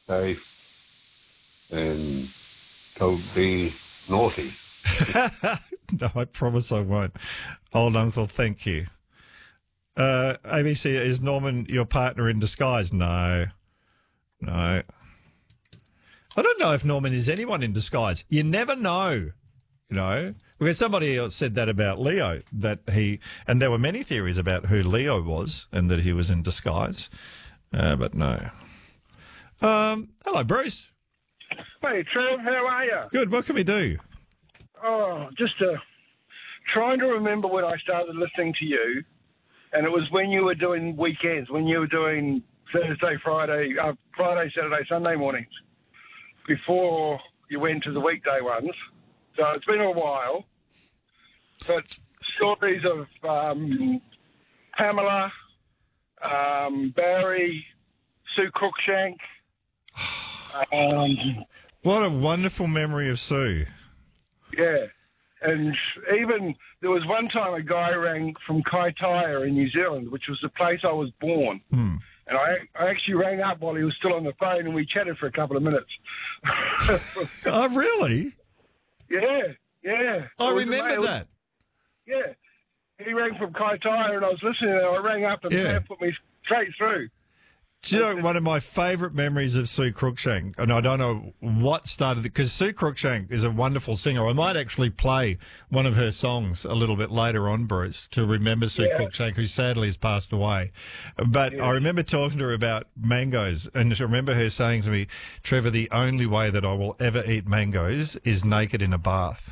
safe and don't be naughty. No, I promise I won't. Old uncle, thank you. ABC, is Norman your partner in disguise? No. I don't know if Norman is anyone in disguise. You never know, Because somebody else said that about Leo, and there were many theories about who Leo was and that he was in disguise, but no. Hello, Bruce. Hey, Trev, how are you? Good, what can we do? Oh, just trying to remember when I started listening to you, and it was when you were doing weekends, when you were doing Thursday, Friday, Saturday, Sunday mornings, before you went to the weekday ones. So it's been a while, but stories of Pamela, Barry, Sue Cruikshank. What a wonderful memory of Sue. Yeah. And even there was one time a guy rang from Kaitaia in New Zealand, which was the place I was born. And I actually rang up while he was still on the phone, and we chatted for a couple of minutes. Oh, really? Yeah. I remember that. Yeah. He rang from Kaitaia, and I was listening, and I rang up, and Pat put me straight through. Do you know one of my favourite memories of Sue Cruikshank, and I don't know what started it, because Sue Cruikshank is a wonderful singer. I might actually play one of her songs a little bit later on, Bruce, to remember Sue Cruikshank, who sadly has passed away. But I remember talking to her about mangoes, and I remember her saying to me, Trevor, the only way that I will ever eat mangoes is naked in a bath.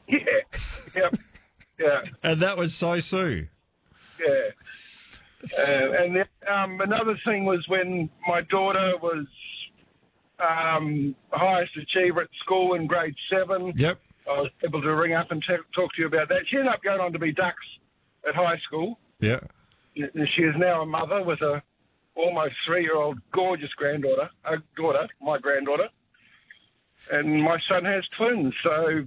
Yeah. And that was so Sue. Yeah. And then, another thing was when my daughter was highest achiever at school in grade 7. Yep. I was able to ring up and talk to you about that. She ended up going on to be Dux at high school. Yeah. She is now a mother with a almost 3-year-old gorgeous my granddaughter. And my son has twins. So,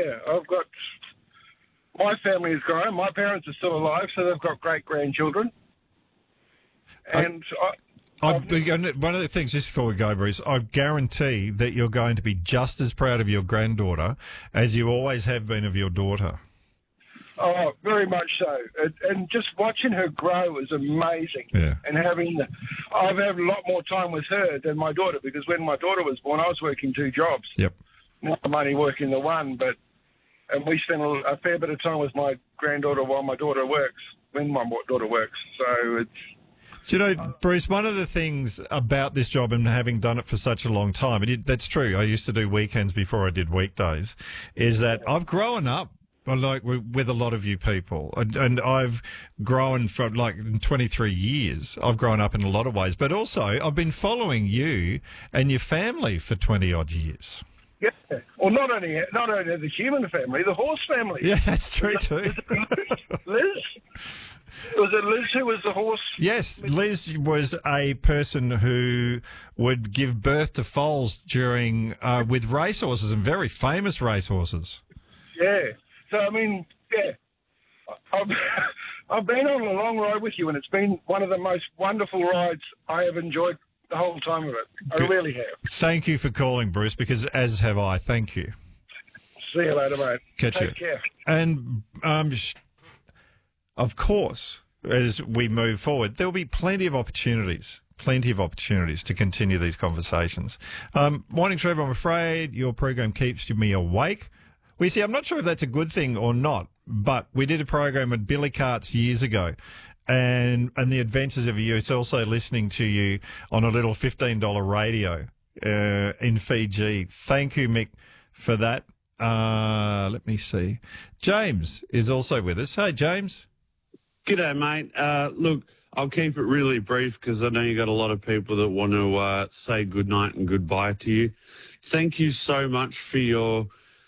my family has grown. My parents are still alive, so they've got great-grandchildren. And one of the things, just before we go, Bruce, I guarantee that you're going to be just as proud of your granddaughter as you always have been of your daughter. Oh, very much so. And just watching her grow is amazing. Yeah. And I've had a lot more time with her than my daughter, because when my daughter was born, I was working 2 jobs. Yep. Now I'm only working the one, and we spend a fair bit of time with my granddaughter while my daughter works, when my daughter works. So it's... Do you know, Bruce, one of the things about this job and having done it for such a long time, that's true, I used to do weekends before I did weekdays, is that I've grown up with a lot of you people, and I've grown from 23 years. I've grown up in a lot of ways, but also I've been following you and your family for 20 odd years. Yeah. Well, not only the human family, the horse family. Yeah, that's true too. Liz? Was it Liz who was the horse? Yes, Liz was a person who would give birth to foals with racehorses, and very famous racehorses. Yeah. So, I've been on a long ride with you, and it's been one of the most wonderful rides I have enjoyed the whole time of it. I really have. Thank you for calling, Bruce, because as have I. Thank you. See you later, mate. Take care. And, of course, as we move forward, there'll be plenty of opportunities to continue these conversations. Morning, Trevor, I'm afraid your program keeps me awake. I'm not sure if that's a good thing or not, but we did a program with Billy Carts years ago, and the adventures of you. It's also listening to you on a little $15 radio in Fiji. Thank you, Mick, for that. Let me see. James is also with us. Hey, James. G'day, mate. Look, I'll keep it really brief because I know you got a lot of people that want to say good night and goodbye to you. Thank you so much for your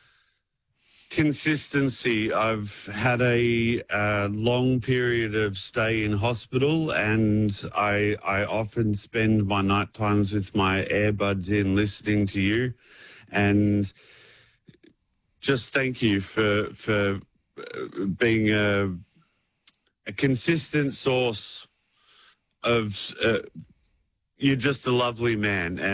consistency. I've had a long period of stay in hospital, and I often spend my night times with my earbuds in listening to you, and just thank you for being a consistent source of you're just a lovely man. And